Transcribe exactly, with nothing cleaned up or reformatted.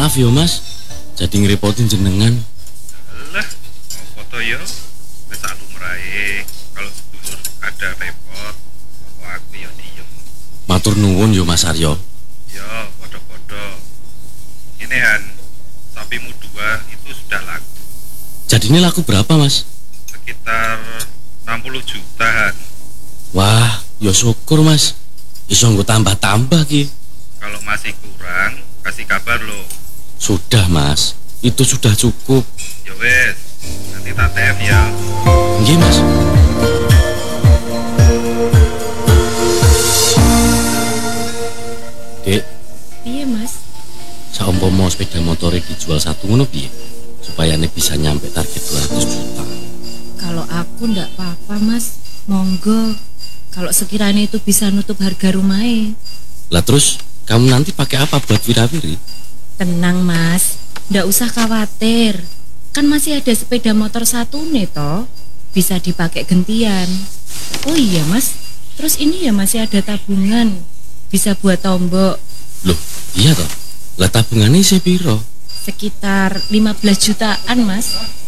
Maaf yo mas, jadi ngerepotin jenengan. Alah, mau foto yo, wis lumrahe. Kalau sedulur ada repot, apa aku yo diem. Matur nuwun yo Mas Aryo. Yo, podo-podo. Ini Han, sapimu dua itu sudah laku. Jadi ini laku berapa mas? Sekitar enam puluh juta Han. Wah, yo syukur mas. Iso nggo tambah-tambah ki. Kalau masih kurang, kasih kabar lo. Sudah mas, itu sudah cukup. Yo wes, nanti tak T M ya. Nggih mas. Dek, Iya mas. saumpama sepeda motornya dijual satu ngono piye? Supaya nek bisa nyampe target dua ratus juta. Kalau aku ndak apa-apa mas, monggo. Kalau sekiranya itu bisa nutup harga rumahnya. Lah terus kamu nanti pakai apa buat wirawiri? Tenang mas, ndak usah khawatir. Kan masih ada sepeda motor satu nih toh, bisa dipakai gantian. Oh iya mas, terus ini ya masih ada tabungan, bisa buat tombok. Loh, iya toh. Lah tabungannya isih piro? Sekitar lima belas jutaan mas.